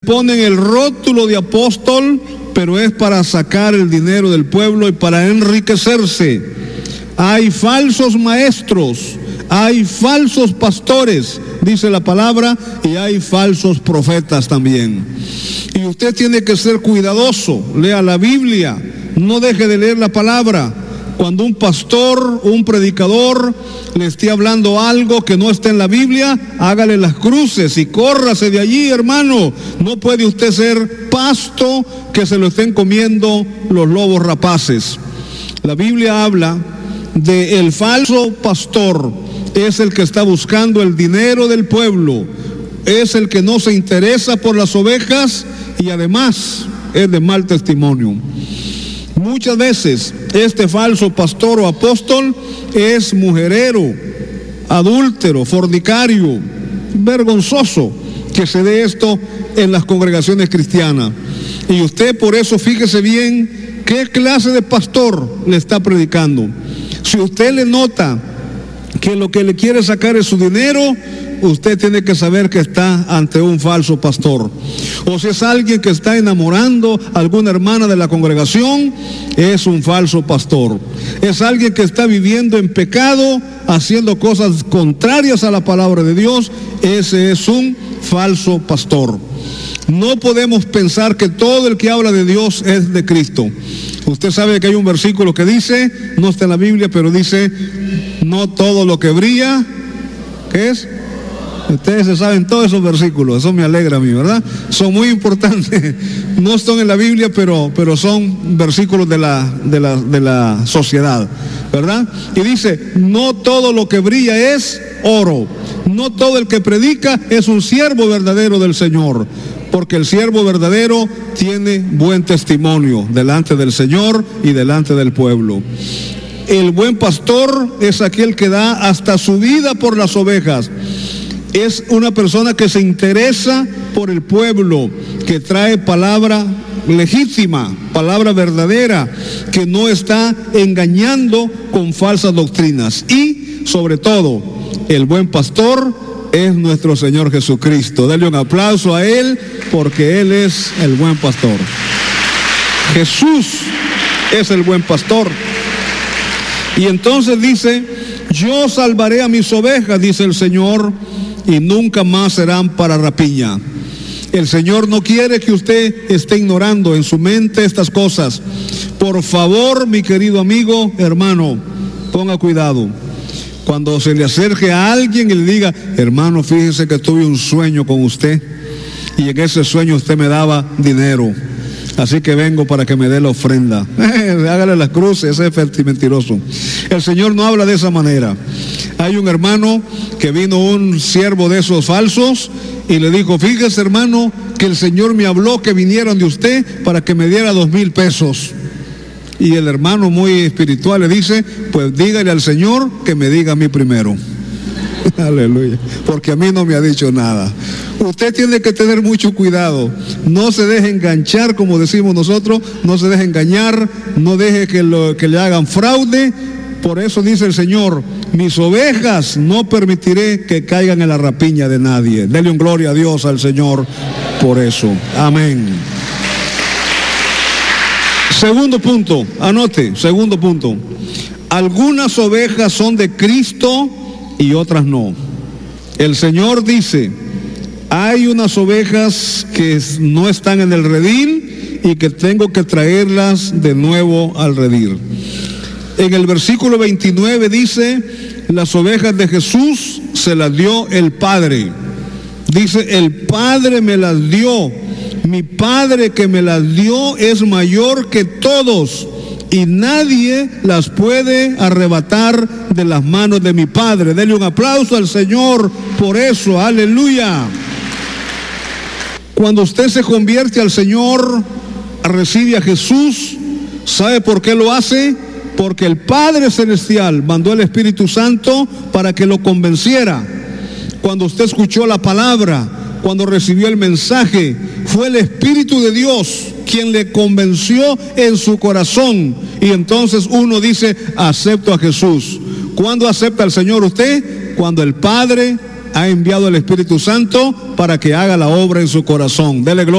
ponen el rótulo de apóstol, pero es para sacar el dinero del pueblo y para enriquecerse. Hay falsos maestros, hay falsos pastores, dice la palabra, y hay falsos profetas también. Y usted tiene que ser cuidadoso, lea la Biblia, no deje de leer la palabra. Cuando un pastor o un predicador le esté hablando algo que no está en la Biblia, hágale las cruces y córrase de allí, hermano. No puede usted ser pasto que se lo estén comiendo los lobos rapaces. La Biblia habla de el falso pastor, es el que está buscando el dinero del pueblo, es el que no se interesa por las ovejas y además es de mal testimonio. Muchas veces este falso pastor o apóstol es mujerero, adúltero, fornicario, vergonzoso que se dé esto en las congregaciones cristianas. Y usted por eso fíjese bien qué clase de pastor le está predicando. Si usted le nota que lo que le quiere sacar es su dinero, usted tiene que saber que está ante un falso pastor. O si es alguien que está enamorando a alguna hermana de la congregación, es un falso pastor. Es alguien que está viviendo en pecado, haciendo cosas contrarias a la palabra de Dios, ese es un falso pastor. No podemos pensar que todo el que habla de Dios es de Cristo. Usted sabe que hay un versículo que dice, no está en la Biblia, pero dice, no todo lo que brilla, ¿qué es? Ustedes se saben todos esos versículos, eso me alegra a mí, ¿verdad? Son muy importantes, no están en la Biblia, pero son versículos de la sociedad, ¿verdad? Y dice, no todo lo que brilla es oro, no todo el que predica es un siervo verdadero del Señor, porque el siervo verdadero tiene buen testimonio delante del Señor y delante del pueblo. El buen pastor es aquel que da hasta su vida por las ovejas. Es una persona que se interesa por el pueblo, que trae palabra legítima, palabra verdadera, que no está engañando con falsas doctrinas. Y, sobre todo, el buen pastor es nuestro Señor Jesucristo. Dale un aplauso a Él, porque Él es el buen pastor. Jesús es el buen pastor. Y entonces dice, yo salvaré a mis ovejas, dice el Señor, y nunca más serán para rapiña. El Señor no quiere que usted esté ignorando en su mente estas cosas. Por favor, mi querido amigo, hermano, ponga cuidado. Cuando se le acerque a alguien y le diga, hermano, fíjese que tuve un sueño con usted y en ese sueño usted me daba dinero, así que vengo para que me dé la ofrenda. Hágale las cruces, ese es mentiroso. El Señor no habla de esa manera. Hay un hermano que vino un siervo de esos falsos y le dijo, fíjese hermano, que el Señor me habló que vinieron de usted para que me diera 2,000 pesos. Y el hermano muy espiritual le dice, pues dígale al Señor que me diga a mí primero. Aleluya, porque a mí no me ha dicho nada. Usted tiene que tener mucho cuidado, no se deje enganchar, como decimos nosotros, no se deje engañar, no deje que le hagan fraude. Por eso dice el Señor, mis ovejas no permitiré que caigan en la rapiña de nadie. Dele un gloria a Dios al Señor por eso. Amén. Segundo punto, anote, segundo punto. Algunas ovejas son de Cristo y otras no. El Señor dice, hay unas ovejas que no están en el redil y que tengo que traerlas de nuevo al redil. En el versículo 29 dice, las ovejas de Jesús se las dio el Padre. Dice, el Padre me las dio. Mi Padre que me las dio es mayor que todos y nadie las puede arrebatar de las manos de mi Padre. Dele un aplauso al Señor por eso, aleluya. Cuando usted se convierte al Señor, recibe a Jesús, ¿sabe por qué lo hace? Porque el Padre Celestial mandó el Espíritu Santo para que lo convenciera. Cuando usted escuchó la palabra, cuando recibió el mensaje, fue el Espíritu de Dios quien le convenció en su corazón. Y entonces uno dice, acepto a Jesús. ¿Cuándo acepta al Señor usted? Cuando el Padre ha enviado el Espíritu Santo para que haga la obra en su corazón. Dele gloria.